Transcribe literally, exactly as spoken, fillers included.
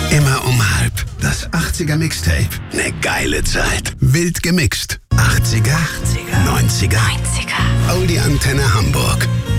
Immer um halb. Das achtziger Mixtape. Ne geile Zeit. Wild gemixt. achtziger, neunziger. neunziger. Oldie Antenne Hamburg.